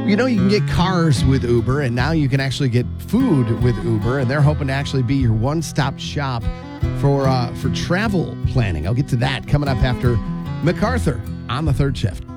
You know, you can get cars with Uber, and now you can actually get food with Uber, and they're hoping to actually be your one-stop shop for travel planning. I'll get to that coming up after MacArthur on the third shift.